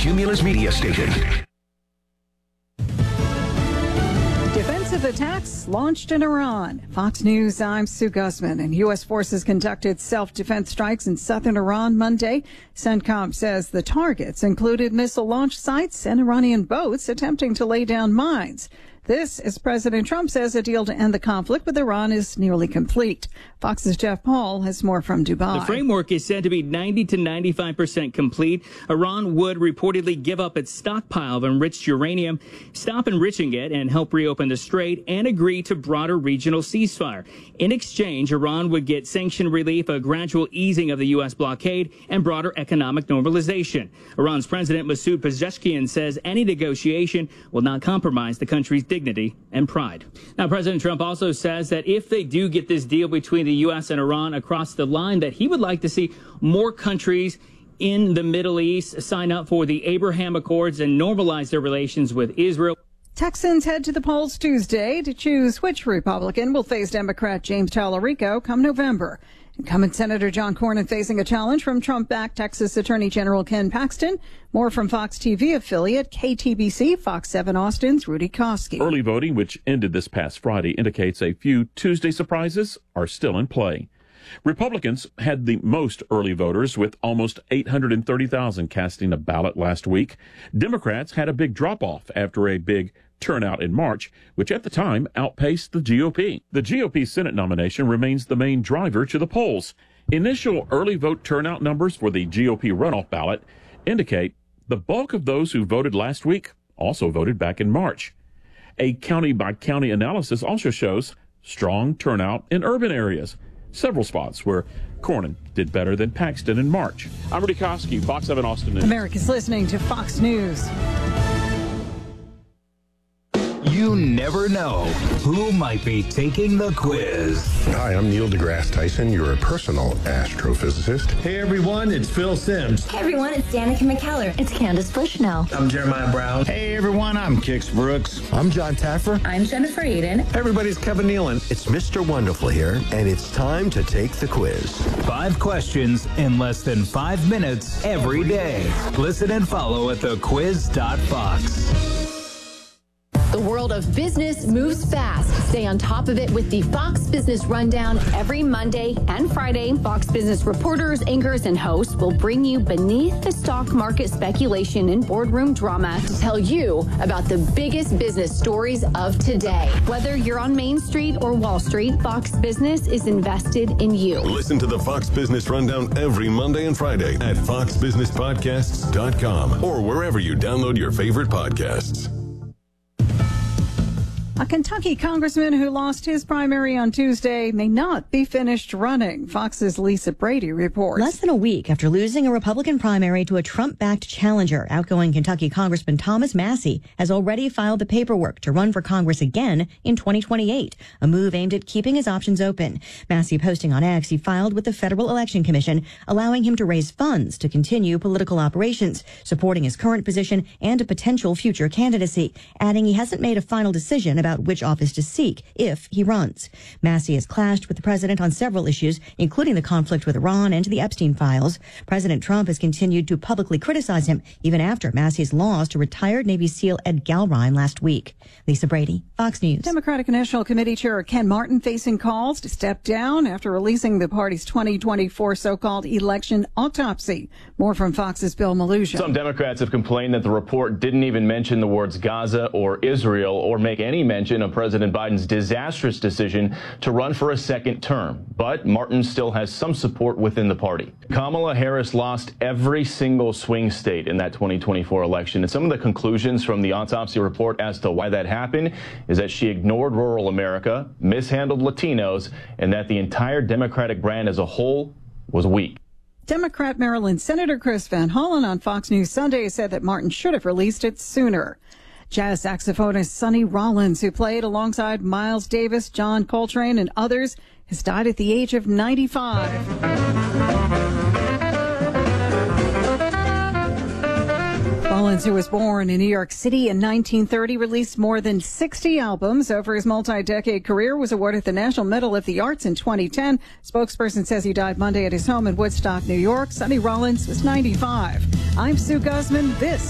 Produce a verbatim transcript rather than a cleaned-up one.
Cumulus Media Station. Defensive attacks launched in Iran. Fox News, I'm Sue Guzman. And U S forces conducted self-defense strikes in southern Iran Monday. CENTCOM says the targets included missile launch sites and Iranian boats attempting to lay down mines. This, as President Trump says, a deal to end the conflict with Iran is nearly complete. Fox's Jeff Paul has more from Dubai. The framework is said to be ninety to ninety-five percent complete. Iran would reportedly give up its stockpile of enriched uranium, stop enriching it, and help reopen the strait, and agree to broader regional ceasefire. In exchange, Iran would get sanction relief, a gradual easing of the U S blockade, and broader economic normalization. Iran's President Masoud Pezeshkian says any negotiation will not compromise the country's dignity and pride. Now, President Trump also says that if they do get this deal between the U S and Iran across the line, that he would like to see more countries in the Middle East sign up for the Abraham Accords and normalize their relations with Israel. Texans head to the polls Tuesday to choose which Republican will face Democrat James Tallarico come November. Incumbent Senator John Cornyn facing a challenge from Trump-backed Texas Attorney General Ken Paxton. More from Fox T V affiliate K T B C, Fox seven Austin's Rudy Koski. Early voting, which ended this past Friday, indicates a few Tuesday surprises are still in play. Republicans had the most early voters, with almost eight hundred thirty thousand casting a ballot last week. Democrats had a big drop-off after a big turnout in March, which at the time outpaced the G O P. The G O P Senate nomination remains the main driver to the polls. Initial early vote turnout numbers for the G O P runoff ballot indicate the bulk of those who voted last week also voted back in March. A county-by-county analysis also shows strong turnout in urban areas, several spots where Cornyn did better than Paxton in March. I'm Rudy Koski, Fox seven Austin News. America's listening to Fox News. You never know who might be taking the quiz. Hi, I'm Neil deGrasse Tyson, your personal astrophysicist. Hey everyone, it's Phil Simms. Hey everyone, it's Danica McKellar. It's Candace Bushnell. I'm Jeremiah Brown. Hey everyone, I'm Kix Brooks. I'm John Taffer. I'm Jennifer Eden. Hey everybody's Kevin Nealon. It's Mister Wonderful here, and it's time to take the quiz. Five questions in less than five minutes every day. Listen and follow at the quiz dot fox. The world of business moves fast. Stay on top of it with the Fox Business Rundown every Monday and Friday. Fox Business reporters, anchors, and hosts will bring you beneath the stock market speculation and boardroom drama to tell you about the biggest business stories of today. Whether you're on Main Street or Wall Street, Fox Business is invested in you. Listen to the Fox Business Rundown every Monday and Friday at fox business podcasts dot com or wherever you download your favorite podcasts. A Kentucky congressman who lost his primary on Tuesday may not be finished running. Fox's Lisa Brady reports. Less than a week after losing a Republican primary to a Trump-backed challenger, outgoing Kentucky Congressman Thomas Massie has already filed the paperwork to run for Congress again in twenty twenty-eight, a move aimed at keeping his options open. Massie posting on X, he filed with the Federal Election Commission, allowing him to raise funds to continue political operations, supporting his current position and a potential future candidacy, adding he hasn't made a final decision about which office to seek if he runs. Massie has clashed with the president on several issues, including the conflict with Iran and the Epstein files. President Trump has continued to publicly criticize him, even after Massie's loss to retired Navy SEAL Ed Galrine last week. Lisa Brady, Fox News. Democratic National Committee Chair Ken Martin facing calls to step down after releasing the party's twenty twenty-four so-called election autopsy. More from Fox's Bill Malusia. Some Democrats have complained that the report didn't even mention the words Gaza or Israel or make any mention of President Biden's disastrous decision to run for a second term. But Martin still has some support within the party. Kamala Harris lost every single swing state in that twenty twenty-four election. And some of the conclusions from the autopsy report as to why that happened is that she ignored rural America, mishandled Latinos, and that the entire Democratic brand as a whole was weak. Democrat Maryland Senator Chris Van Hollen on Fox News Sunday said that Martin should have released it sooner. Jazz saxophonist Sonny Rollins, who played alongside Miles Davis, John Coltrane, and others, has died at the age of ninety-five. Rollins, who was born in New York City in nineteen thirty, released more than sixty albums over his multi-decade career, was awarded the National Medal of the Arts in twenty ten. Spokesperson says he died Monday at his home in Woodstock, New York. Sonny Rollins was ninety-five. I'm Sue Guzman. This